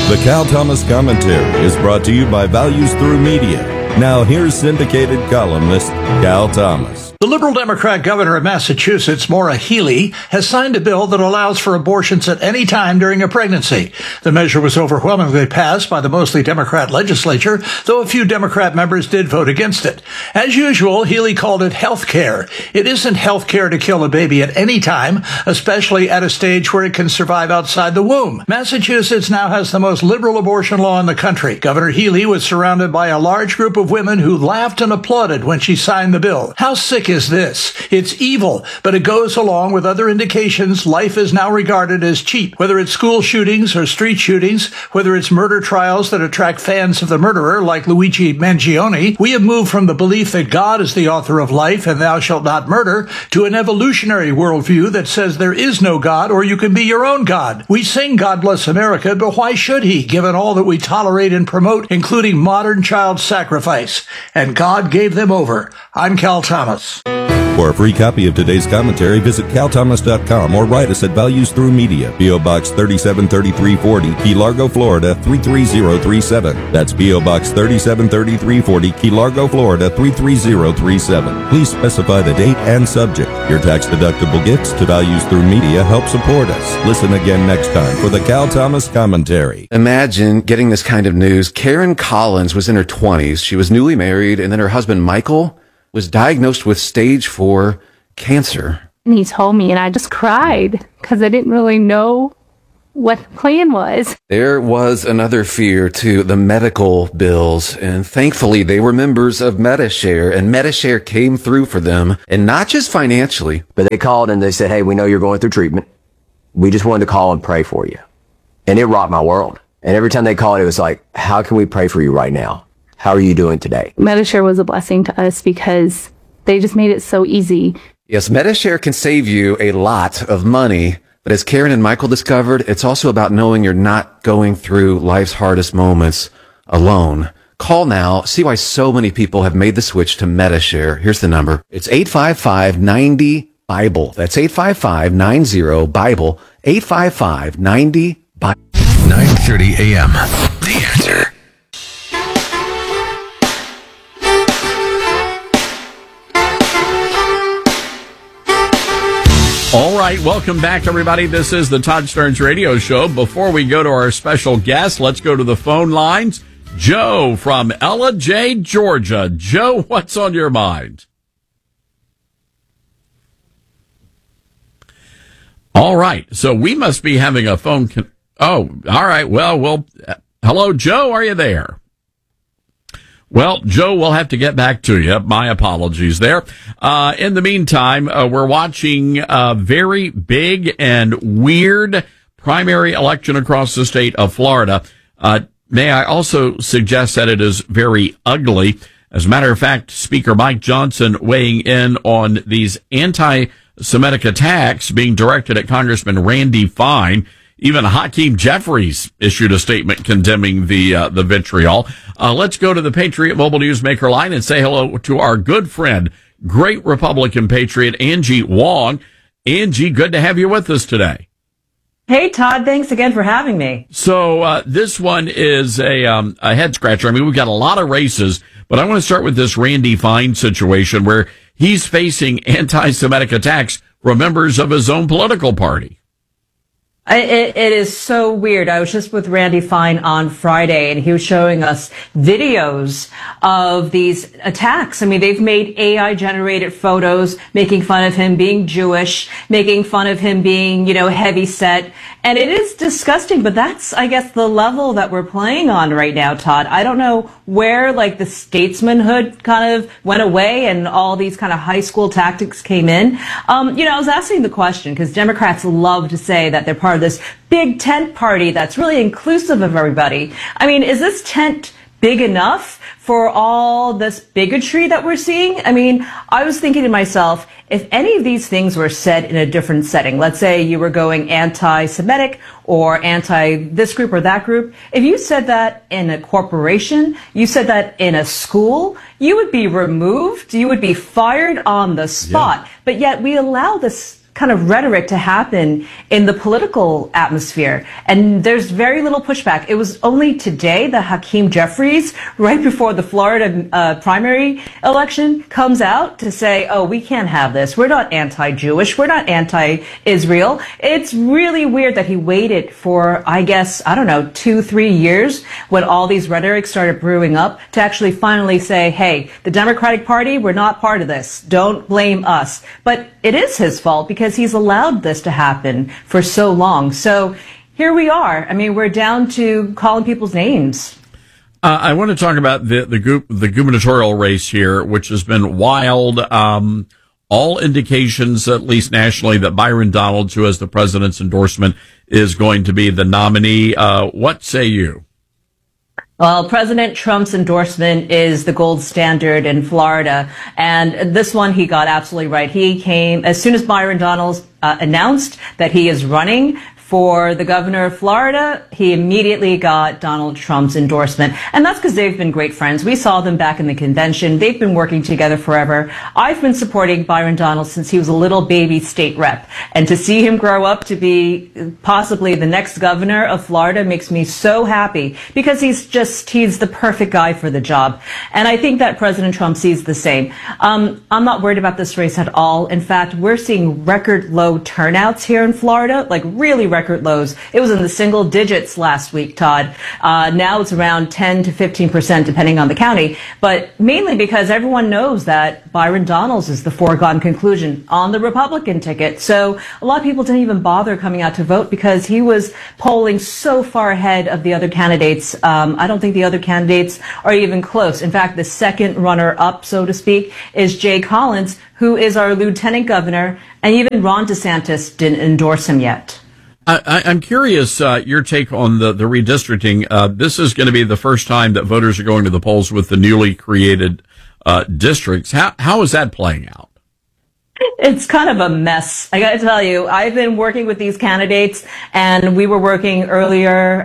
The Cal Thomas Commentary is brought to you by Values Through Media. Now here's syndicated columnist Cal Thomas. The Liberal Democrat governor of Massachusetts, Maura Healey, has signed a bill that allows for abortions at any time during a pregnancy. The measure was overwhelmingly passed by the mostly Democrat legislature, though a few Democrat members did vote against it. As usual, Healey called it health care. It isn't health care to kill a baby at any time, especially at a stage where it can survive outside the womb. Massachusetts now has the most liberal abortion law in the country. Governor Healey was surrounded by a large group of women who laughed and applauded when she signed the bill. How sick is this? It's evil, but it goes along with other indications life is now regarded as cheap. Whether it's school shootings or street shootings, whether it's murder trials that attract fans of the murderer like Luigi Mangione, we have moved from the belief that God is the author of life and thou shalt not murder to an evolutionary worldview that says there is no God or you can be your own God. We sing God Bless America, but why should he, given all that we tolerate and promote, including modern child sacrifice? And God gave them over. I'm Cal Thomas. For a free copy of today's commentary, visit calthomas.com or write us at Values Through Media, P.O. Box 373340, Key Largo, Florida 33037. That's P.O. Box 373340, Key Largo, Florida 33037. Please specify the date and subject. Your tax-deductible gifts to Values Through Media help support us. Listen again next time for the Cal Thomas Commentary. Imagine getting this kind of news. Karen Collins was in her 20s. She was newly married, and then her husband, Michael, was diagnosed with stage 4 cancer. And he told me, and I just cried because I didn't really know what the plan was. There was another fear, too, the medical bills. And thankfully, they were members of Medi-Share, and Medi-Share came through for them, and not just financially. But they called and they said, hey, we know you're going through treatment. We just wanted to call and pray for you. And it rocked my world. And every time they called, it was like, how can we pray for you right now? How are you doing today? Medi-Share was a blessing to us because they just made it so easy. Yes, Medi-Share can save you a lot of money, but as Karen and Michael discovered, it's also about knowing you're not going through life's hardest moments alone. Call now, see why so many people have made the switch to Medi-Share. Here's the number. It's 855-90-BIBLE. That's 855-90-BIBLE. 855-90-BIBLE. 9:30 a.m. The Answer. All right, welcome back, everybody. This is the Todd Stearns Radio Show. Before we go to our special guest, let's go to the phone lines. Joe from Ella J, Georgia. Joe, what's on your mind? All right, so we must be having a phone. All right. Well, hello, Joe. Are you there? Well, Joe, we'll have to get back to you. My apologies there. In the meantime, we're watching a very big and weird primary election across the state of Florida. May I also suggest that it is very ugly. As a matter of fact, Speaker Mike Johnson weighing in on these anti-Semitic attacks being directed at Congressman Randy Fine. Even Hakeem Jeffries issued a statement condemning the vitriol. Let's go to the Patriot Mobile Newsmaker line and say hello to our good friend, great Republican patriot, Angie Wong. Angie, good to have you with us today. Hey, Todd, thanks again for having me. So this one is a head scratcher. I mean, we've got a lot of races, but I want to start with this Randy Fine situation where he's facing anti-Semitic attacks from members of his own political party. It is so weird. I was just with Randy Fine on Friday, and he was showing us videos of these attacks. I mean, they've made AI-generated photos making fun of him being Jewish, making fun of him being, heavy set. And it is disgusting, but that's, I guess, the level that we're playing on right now, Todd. I don't know where, the statesmanhood kind of went away and all these kind of high school tactics came in. I was asking the question because Democrats love to say that they're part of this big tent party that's really inclusive of everybody. I mean, is this tent big enough for all this bigotry that we're seeing? I mean, I was thinking to myself, if any of these things were said in a different setting, let's say you were going anti-Semitic or anti this group or that group, if you said that in a corporation, you said that in a school, you would be removed, you would be fired on the spot. Yeah. But yet we allow this kind of rhetoric to happen in the political atmosphere. And there's very little pushback. It was only today that Hakeem Jeffries, right before the Florida primary election, comes out to say, oh, we can't have this. We're not anti-Jewish. We're not anti-Israel. It's really weird that he waited for, I guess, I don't know, 2-3 years when all these rhetoric started brewing up to actually finally say, hey, the Democratic Party, we're not part of this. Don't blame us. But it is his fault because he's allowed this to happen for so long. So here we are. I mean, we're down to calling people's names. I want to talk about the gubernatorial race here, which has been wild. All indications, at least nationally, that Byron Donalds, who has the president's endorsement, is going to be the nominee. What say you? Well, President Trump's endorsement is the gold standard in Florida. And this one he got absolutely right. He came as soon as Byron Donalds announced that he is running for the governor of Florida, he immediately got Donald Trump's endorsement. And that's because they've been great friends. We saw them back in the convention. They've been working together forever. I've been supporting Byron Donalds since he was a little baby state rep. And to see him grow up to be possibly the next governor of Florida makes me so happy because he's the perfect guy for the job. And I think that President Trump sees the same. I'm not worried about this race at all. In fact, we're seeing record low turnouts here in Florida, like really record lows. It was in the single digits last week, Todd. Now it's around 10 to 15%, depending on the county, but mainly because everyone knows that Byron Donalds is the foregone conclusion on the Republican ticket. So a lot of people didn't even bother coming out to vote because he was polling so far ahead of the other candidates. I don't think the other candidates are even close. In fact, the second runner-up, so to speak, is Jay Collins, who is our lieutenant governor, and even Ron DeSantis didn't endorse him yet. I'm curious your take on the redistricting. This is going to be the first time that voters are going to the polls with the newly created districts. How is that playing out? It's kind of a mess. I got to tell you, I've been working with these candidates, and we were working earlier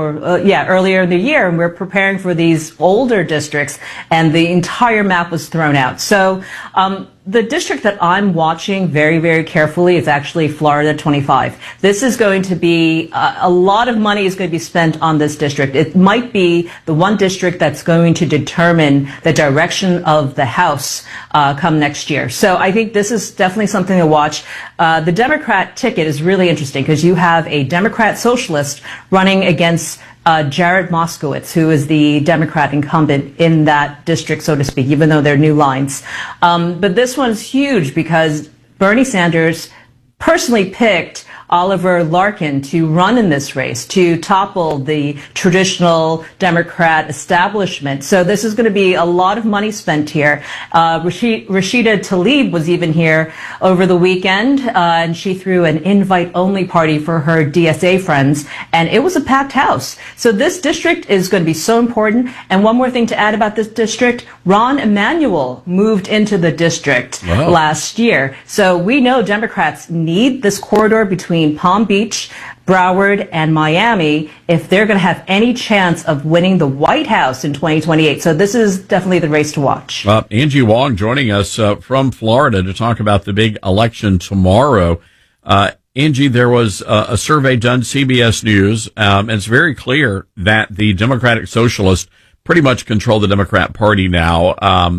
in the year, and we're preparing for these older districts, and the entire map was thrown out. So the district that I'm watching very, very carefully is actually Florida 25. This is going to be a lot of money is going to be spent on this district. It might be the one district that's going to determine the direction of the House come next year. So I think this is definitely something to watch. The Democrat ticket is really interesting because you have a Democrat socialist running against Jared Moskowitz, who is the Democrat incumbent in that district, so to speak, even though they're new lines. But this one's huge because Bernie Sanders personally picked Oliver Larkin to run in this race, to topple the traditional Democrat establishment. So this is going to be a lot of money spent here. Rashida Tlaib was even here over the weekend, and she threw an invite-only party for her DSA friends, and it was a packed house. So this district is going to be so important. And one more thing to add about this district, Rahm Emanuel moved into the district last year. So we know Democrats need this corridor between Palm Beach, Broward, and Miami if they're going to have any chance of winning the White House in 2028. So this is definitely the race to watch. Angie Wong joining us from Florida to talk about the big election tomorrow. Angie, there was a survey done, CBS News, and it's very clear that the Democratic Socialists pretty much control the Democrat Party now.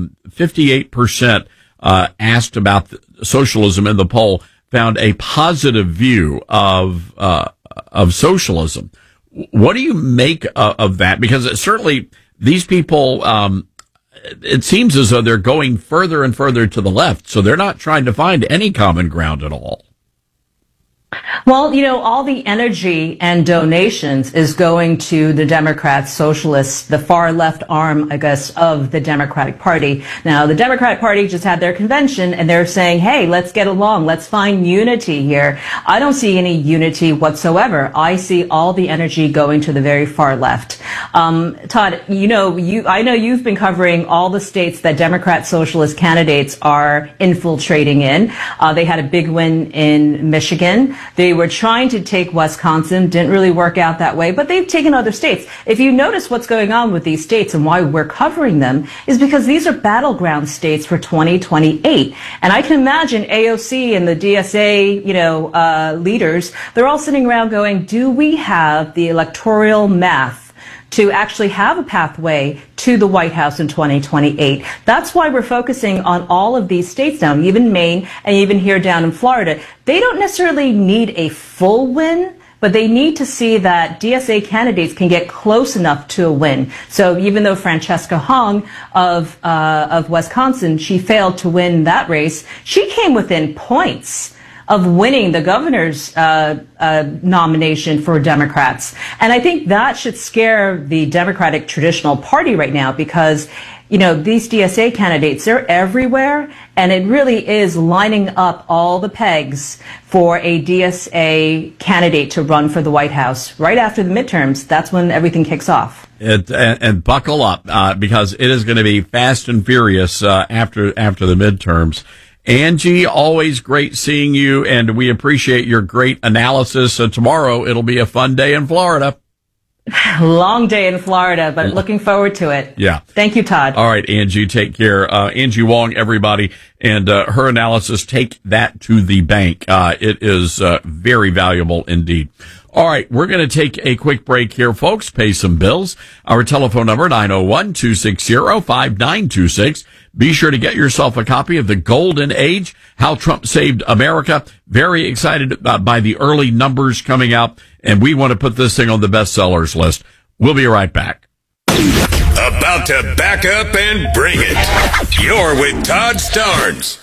58% asked about socialism in the poll found a positive view of socialism. What do you make of that? Because it certainly these people, it seems as though they're going further and further to the left, so they're not trying to find any common ground at all. Well, you know, all the energy and donations is going to the Democrats, socialists, the far left arm, I guess, of the Democratic Party. Now, the Democratic Party just had their convention and they're saying, hey, let's get along. Let's find unity here. I don't see any unity whatsoever. I see all the energy going to the very far left. Todd, I know you've been covering all the states that Democrat socialist candidates are infiltrating in. They had a big win in Michigan. They were trying to take Wisconsin, didn't really work out that way, but they've taken other states. If you notice what's going on with these states and why we're covering them is because these are battleground states for 2028. And I can imagine AOC and the DSA, leaders, they're all sitting around going, do we have the electoral math to actually have a pathway to the White House in 2028. That's why we're focusing on all of these states now, even Maine and even here down in Florida. They don't necessarily need a full win, but they need to see that DSA candidates can get close enough to a win. So even though Francesca Hong of Wisconsin, she failed to win that race, she came within points of winning the governor's nomination for Democrats. And I think that should scare the Democratic traditional party right now because, these DSA candidates, they're everywhere. And it really is lining up all the pegs for a DSA candidate to run for the White House right after the midterms. That's when everything kicks off. And buckle up, because it is going to be fast and furious after the midterms. Angie, always great seeing you, and we appreciate your great analysis. So tomorrow it'll be a fun day in Florida. Long day in Florida, but looking forward to it. Yeah. Thank you, Todd. All right, Angie, take care. Angie Wong, everybody, and her analysis, take that to the bank. It is very valuable indeed. All right, we're going to take a quick break here, folks. Pay some bills. Our telephone number, 901-260-5926. Be sure to get yourself a copy of The Golden Age, How Trump Saved America. Very excited by the early numbers coming out, and we want to put this thing on the bestsellers list. We'll be right back. About to back up and bring it. You're with Todd Starnes.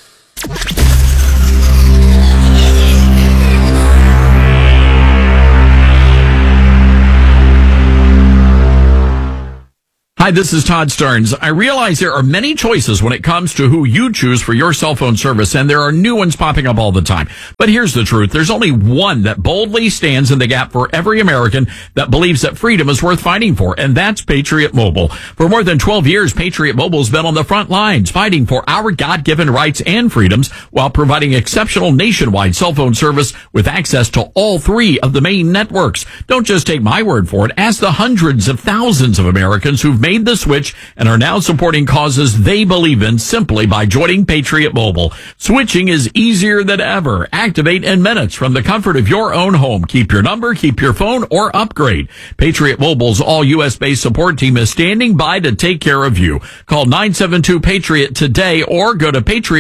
Hi, this is Todd Starnes. I realize there are many choices when it comes to who you choose for your cell phone service, and there are new ones popping up all the time. But here's the truth. There's only one that boldly stands in the gap for every American that believes that freedom is worth fighting for, and that's Patriot Mobile. For more than 12 years, Patriot Mobile's been on the front lines fighting for our God-given rights and freedoms while providing exceptional nationwide cell phone service with access to all three of the main networks. Don't just take my word for it. Ask the hundreds of thousands of Americans who've made the switch and are now supporting causes they believe in simply by joining Patriot Mobile. Switching is easier than ever. Activate in minutes from the comfort of your own home. Keep your number, keep your phone, or upgrade. Patriot Mobile's all U.S.-based support team is standing by to take care of you. Call 972-PATRIOT today or go to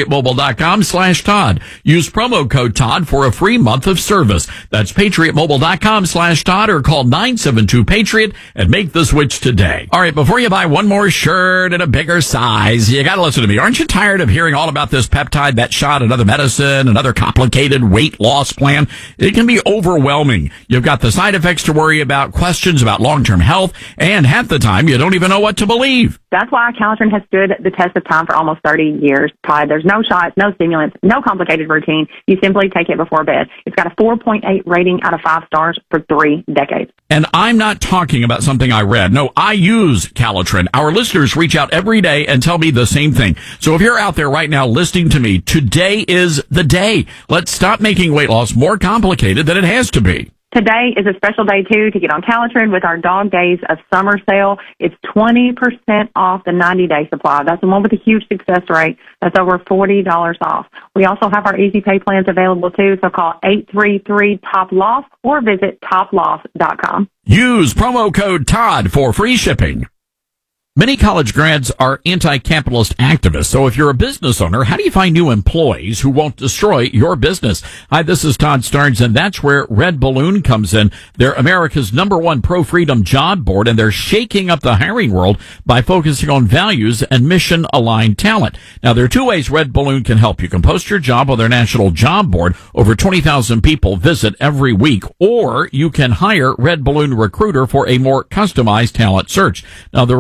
patriotmobile.com/Todd. Use promo code Todd for a free month of service. That's patriotmobile.com/Todd or call 972-PATRIOT and make the switch today. All right, before you buy one more shirt in a bigger size, you got to listen to me. Aren't you tired of hearing all about this peptide, that shot, another medicine, another complicated weight loss plan? It can be overwhelming. You've got the side effects to worry about, questions about long-term health, and half the time you don't even know what to believe. That's why Calitrin has stood the test of time for almost 30 years, Todd. There's no shots, no stimulants, no complicated routine. You simply take it before bed. It's got a 4.8 rating out of 5 stars for 3 decades. And I'm not talking about something I read. No, I use Calitrin. Our listeners reach out every day and tell me the same thing. So if you're out there right now listening to me, today is the day. Let's stop making weight loss more complicated than it has to be. Today is a special day, too, to get on Calitrin with our Dog Days of Summer sale. It's 20% off the 90-day supply. That's the one with a huge success rate. That's over $40 off. We also have our easy pay plans available, too, so call 833-TOP-LOFT or visit toploft.com. Use promo code Todd for free shipping. Many college grads are anti-capitalist activists. So if you're a business owner, how do you find new employees who won't destroy your business? Hi, this is Todd Starnes, and that's where Red Balloon comes in. They're America's #1 pro-freedom job board, and they're shaking up the hiring world by focusing on values and mission-aligned talent. Now, there are 2 ways Red Balloon can help. You can post your job on their national job board. Over 20,000 people visit every week. Or you can hire Red Balloon Recruiter for a more customized talent search. Now, the Recruiter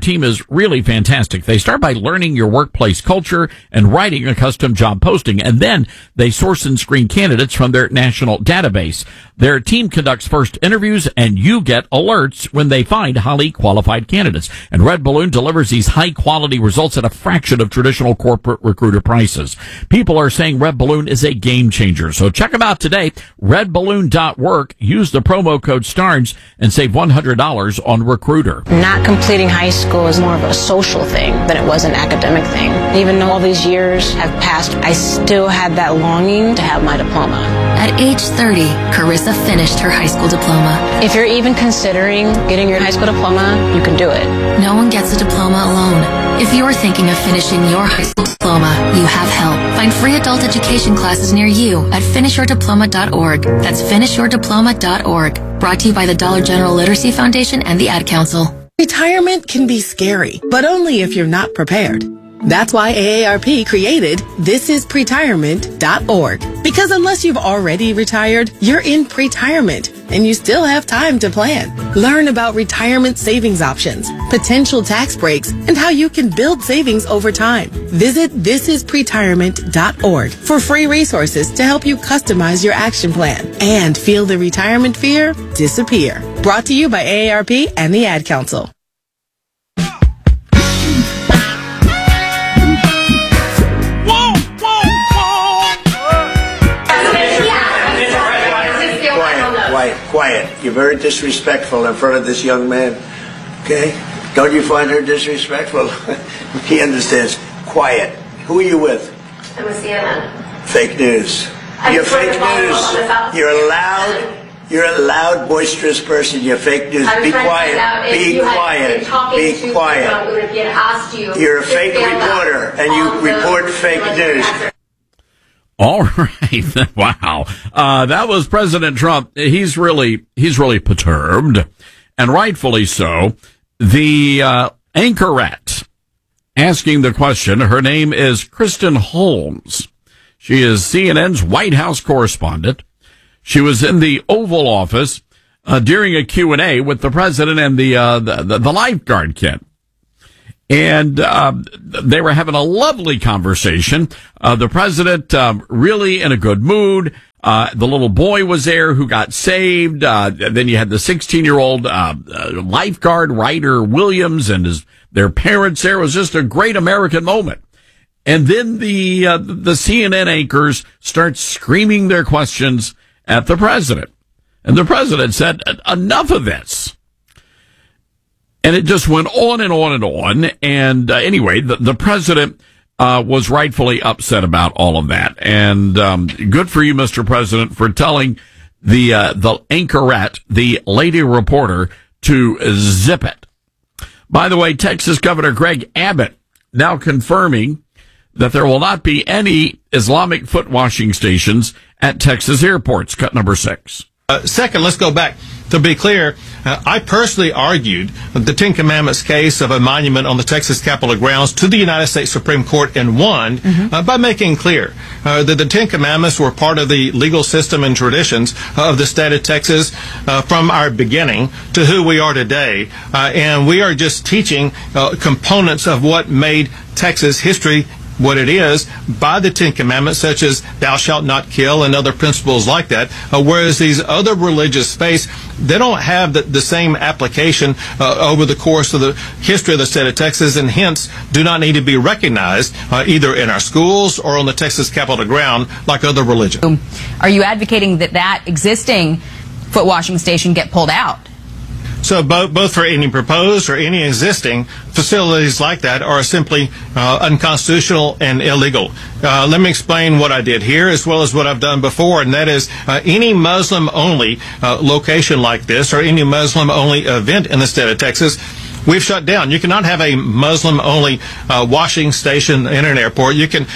team is really fantastic. They start by learning your workplace culture and writing a custom job posting, and then they source and screen candidates from their national database. Their team conducts first interviews, and you get alerts when they find highly qualified candidates. And Red Balloon delivers these high-quality results at a fraction of traditional corporate recruiter prices. People are saying Red Balloon is a game changer. So check them out today, redballoon.work. Use the promo code STARNS and save $100 on Recruiter. Not completing high school is more of a social thing than it was an academic thing. Even though all these years have passed, I still had that longing to have my diploma. At age 30, Carissa finished her high school diploma. If you're even considering getting your high school diploma, you can do it. No one gets a diploma alone. If you're thinking of finishing your high school diploma, you have help. Find free adult education classes near you at finishyourdiploma.org. That's finishyourdiploma.org. Brought to you by the Dollar General Literacy Foundation and the Ad Council. Retirement can be scary, but only if you're not prepared. That's why AARP created thisispretirement.org. Because unless you've already retired, you're in pretirement, and you still have time to plan. Learn about retirement savings options, potential tax breaks, and how you can build savings over time. Visit thisispretirement.org for free resources to help you customize your action plan and feel the retirement fear disappear. Brought to you by AARP and the Ad Council. Quiet. You're very disrespectful in front of this young man. Okay? Don't you find her disrespectful? He understands. Quiet. Who are you with? I'm with CNN. Fake news. You're fake news. You're a loud, boisterous person. You're fake news. Be quiet. Be quiet. Be quiet. You're a fake reporter, and you report fake news. All right. Wow. That was President Trump. He's really perturbed, and rightfully so. The anchorette asking the question, her name is Kristen Holmes. She is CNN's White House correspondent. She was in the Oval Office during a Q&A with the president and the lifeguard kit. And they were having a lovely conversation. The president really in a good mood. The little boy was there who got saved. Then you had the 16-year-old lifeguard, Ryder Williams, and their parents there. It was just a great American moment. And then the CNN anchors start screaming their questions at the president. And the president said, enough of this. And it just went on and on and on. And anyway, the president was rightfully upset about all of that. And good for you, Mr. President, for telling the anchorette, the lady reporter, to zip it. By the way, Texas Governor Greg Abbott now confirming that there will not be any Islamic foot washing stations at Texas airports. Cut number 6. Second, let's go back. To be clear, I personally argued the Ten Commandments case of a monument on the Texas Capitol grounds to the United States Supreme Court and won by making clear that the Ten Commandments were part of the legal system and traditions of the state of Texas from our beginning to who we are today. And we are just teaching components of what made Texas history what it is by the Ten Commandments, such as thou shalt not kill and other principles like that, whereas these other religious faiths, they don't have the same application over the course of the history of the state of Texas, and hence do not need to be recognized either in our schools or on the Texas Capitol ground like other religions. Are you advocating that existing foot washing station get pulled out? So both for any proposed or any existing facilities like that are simply unconstitutional and illegal. Let me explain what I did here as well as what I've done before, and that is any Muslim-only location like this or any Muslim-only event in the state of Texas, we've shut down. You cannot have a Muslim-only washing station in an airport. You can,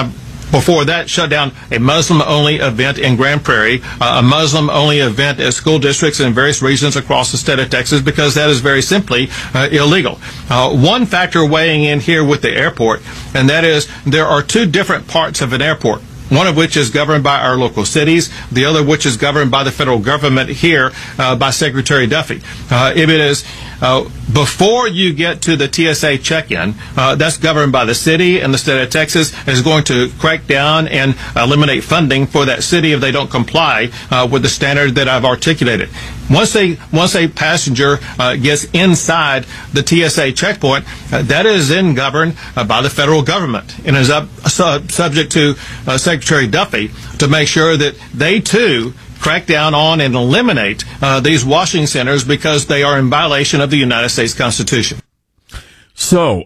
before that, shut down a Muslim-only event in Grand Prairie, a Muslim-only event at school districts in various regions across the state of Texas, because that is very simply illegal. One factor weighing in here with the airport, and that is there are two different parts of an airport. One of which is governed by our local cities, the other which is governed by the federal government here by Secretary Duffy. If it is before you get to the TSA check-in, that's governed by the city, and the state of Texas is going to crack down and eliminate funding for that city if they don't comply with the standard that I've articulated. Once a passenger gets inside the TSA checkpoint, that is then governed by the federal government and is subject to Secretary Duffy to make sure that they too crack down on and eliminate these washing centers because they are in violation of the United States Constitution. So,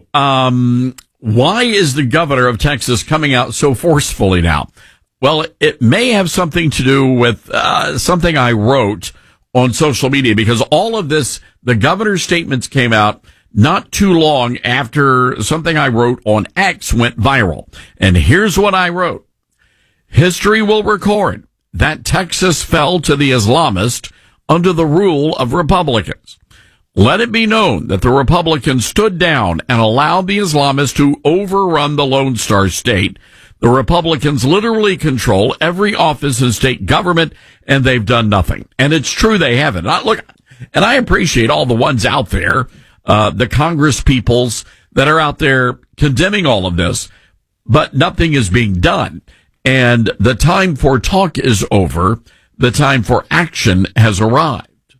why is the governor of Texas coming out so forcefully now? Well, it may have something to do with something I wrote on social media, because all of this, the governor's statements came out not too long after something I wrote on X went viral. And here's what I wrote. History will record that Texas fell to the Islamists under the rule of Republicans. Let it be known that the Republicans stood down and allowed the Islamists to overrun the Lone Star State. The Republicans literally control every office in state government, and they've done nothing. And it's true they haven't. And I appreciate all the ones out there, the Congress peoples that are out there condemning all of this, but nothing is being done. And the time for talk is over. The time for action has arrived.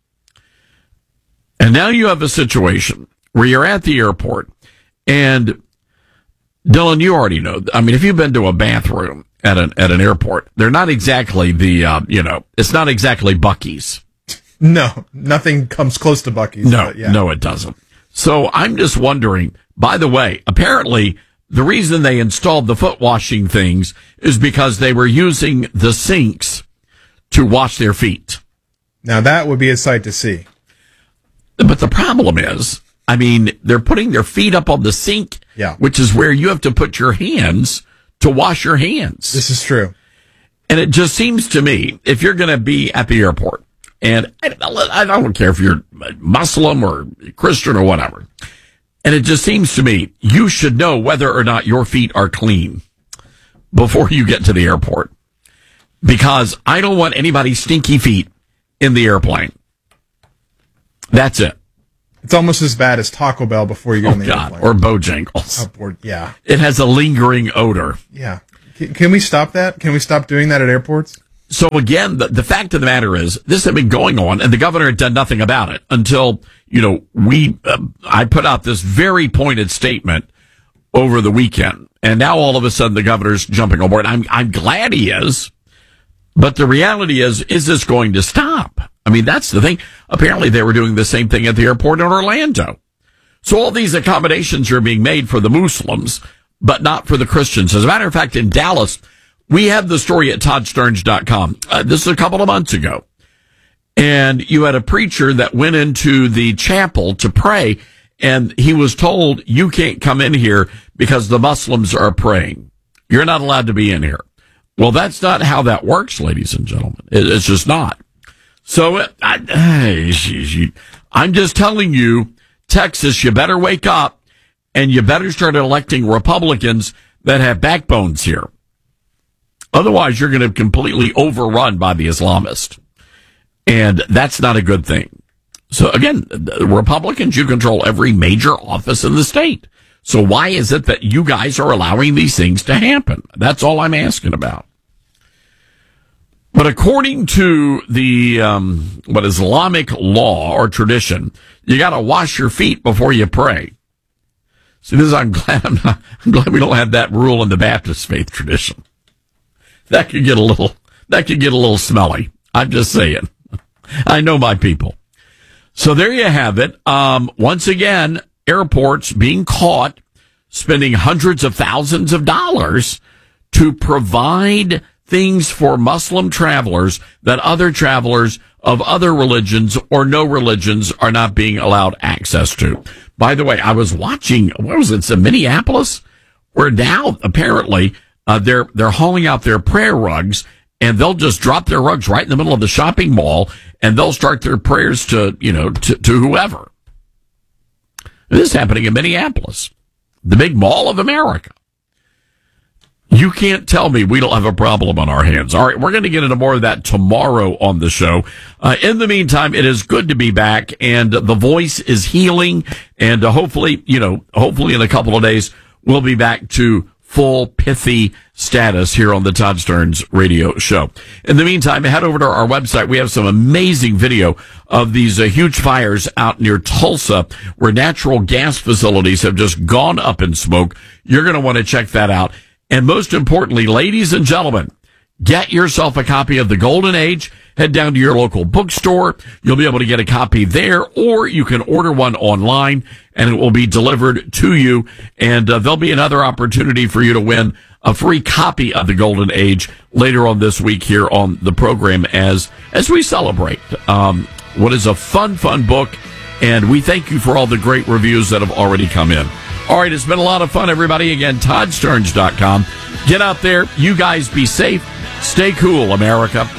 And now you have a situation where you're at the airport, and Dylan, you already know. I mean, if you've been to a bathroom at an airport, they're not exactly it's not exactly Buc-ee's. No, nothing comes close to Buc-ee's. No, it doesn't. So I'm just wondering, by the way, apparently the reason they installed the foot washing things is because they were using the sinks to wash their feet. Now that would be a sight to see. But the problem is, I mean, they're putting their feet up on the sink, which is where you have to put your hands to wash your hands. This is true. And it just seems to me, if you're going to be at the airport, and I don't care if you're Muslim or Christian or whatever, and it just seems to me, you should know whether or not your feet are clean before you get to the airport. Because I don't want anybody's stinky feet in the airplane. That's it. It's almost as bad as Taco Bell before you go on the airplane. Or Bojangles. Yeah. It has a lingering odor. Yeah. Can we stop that? Can we stop doing that at airports? So again, the fact of the matter is, this had been going on, and the governor had done nothing about it until, I put out this very pointed statement over the weekend, and now all of a sudden the governor's jumping on board. I'm glad he is, but the reality is this going to stop? I mean, that's the thing. Apparently they were doing the same thing at the airport in Orlando. So all these accommodations are being made for the Muslims, but not for the Christians. As a matter of fact, in Dallas, we have the story at ToddStearns.com. This is a couple of months ago. And you had a preacher that went into the chapel to pray, and he was told, you can't come in here because the Muslims are praying. You're not allowed to be in here. Well, that's not how that works, ladies and gentlemen. It's just not. So I'm just telling you, Texas, you better wake up, and you better start electing Republicans that have backbones here. Otherwise, you're going to be completely overrun by the Islamists. And that's not a good thing. So again, the Republicans, you control every major office in the state. So why is it that you guys are allowing these things to happen? That's all I'm asking about. But according to the Islamic law or tradition, you got to wash your feet before you pray. See, I'm glad we don't have that rule in the Baptist faith tradition. That could get a little smelly. I'm just saying. I know my people. So there you have it. Once again, airports being caught spending hundreds of thousands of dollars to provide things for Muslim travelers that other travelers of other religions or no religions are not being allowed access to. By the way, I was watching, it's in Minneapolis, where now apparently they're hauling out their prayer rugs, and they'll just drop their rugs right in the middle of the shopping mall, and they'll start their prayers to whoever. This is happening in Minneapolis, the big mall of America. You can't tell me we don't have a problem on our hands. All right, we're going to get into more of that tomorrow on the show. In the meantime, it is good to be back, and the voice is healing, and hopefully in a couple of days, we'll be back to full pithy status here on the Todd Stearns Radio Show. In the meantime, head over to our website. We have some amazing video of these huge fires out near Tulsa where natural gas facilities have just gone up in smoke. You're going to want to check that out. And most importantly, ladies and gentlemen, get yourself a copy of The Golden Age. Head down to your local bookstore. You'll be able to get a copy there, or you can order one online, and it will be delivered to you. And there'll be another opportunity for you to win a free copy of The Golden Age later on this week here on the program as we celebrate what is a fun book. And we thank you for all the great reviews that have already come in. All right, it's been a lot of fun, everybody. Again, ToddStearns.com. Get out there. You guys be safe. Stay cool, America.